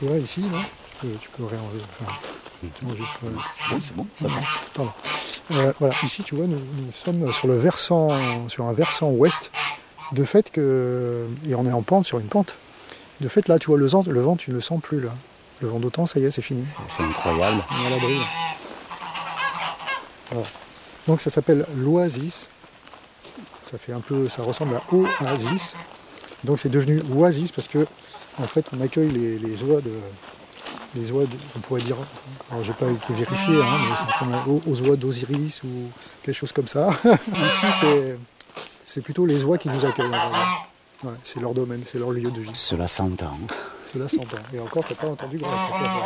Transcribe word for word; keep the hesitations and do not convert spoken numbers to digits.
tu vois ici, là, tu peux, tu peux réenlever. Enfin, tu vois, juste, euh, Bon, c'est bon, ça passe. pardon. Euh, voilà, ici, tu vois, nous, nous sommes sur le versant, sur un versant ouest. De fait que, et on est en pente, sur une pente. De fait, là, tu vois, le vent, le vent, tu ne le sens plus là. Le vent d'autant, ça y est, c'est fini. C'est incroyable. On est à l'abri. Voilà. Donc ça s'appelle l'oasis. Ça fait un peu, ça ressemble à oasis. Donc c'est devenu oasis parce que en fait on accueille les, les oies de, les oies, de, on pourrait dire, alors j'ai pas été vérifié, hein, mais ça ressemble aux, aux oies d'Osiris ou quelque chose comme ça. Ici c'est, c'est plutôt les oies qui nous accueillent. Ouais, c'est leur domaine, c'est leur lieu de vie. Cela s'entend. Cela s'entend. Et encore, t'as pas entendu grand